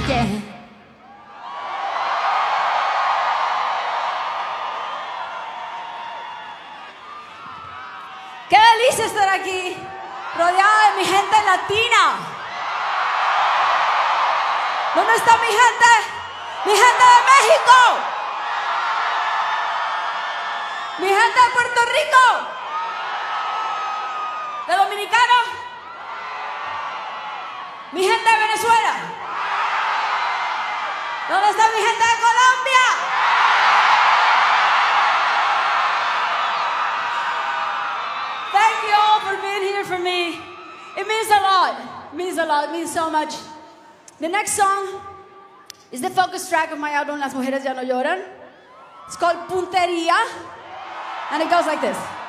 Yeah. Qué delicia estar aquí, rodeada de mi gente latina. ¿Dónde está mi gente? Mi gente de México. Mi gente de Puerto Rico. ¿De Dominicano? Mi gente de Venezuela. ¿Dónde está mi gente de Colombia? Thank you all for being here for me. It means a lot. It means a lot. It means so much. The next song is the focus track of my album, Las Mujeres Ya No Lloran. It's called Puntería, and it goes like this.